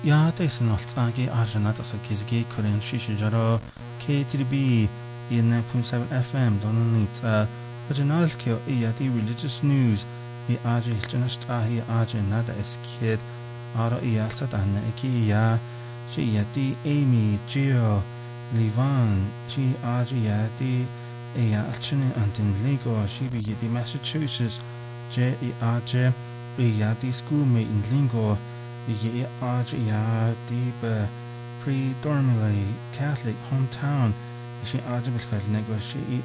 Ja, det är något agi arjana tasa kizgi korean shishijaro KTB in 9.7 FM donita original kyo the religious news I aji hiljanast ahi aji nada is kid aro ialsa dana iki ya shi yati Amy Gio Livan shi aji yati iya alchini antin Lego shi bi yati Massachusetts je I aji yati schoolmate in Lingo I aji the predominantly Catholic hometown. She aji bilkal nego she